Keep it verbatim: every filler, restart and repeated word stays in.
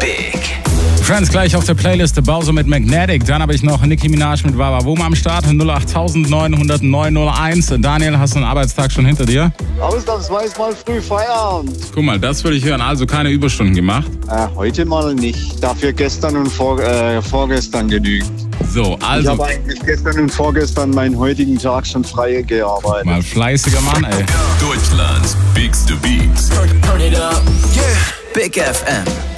Big. Friends gleich auf der Playliste, Bowser mit Magnetic. Dann habe ich noch Nicki Minaj mit Wawa Wum am Start. null acht neun null null neun null eins. Daniel, hast du einen Arbeitstag schon hinter dir? Ausnahmsweise mal früh Feierabend. Guck mal, das würde ich hören. Also keine Überstunden gemacht? Äh, heute mal nicht. Dafür gestern und vor, äh, vorgestern genügt. So, Ich also... habe eigentlich gestern und vorgestern meinen heutigen Tag schon frei gearbeitet. Mal fleißiger Mann, ey. Deutschlands Biggste Beats. Turn it up. Yeah. Big F M.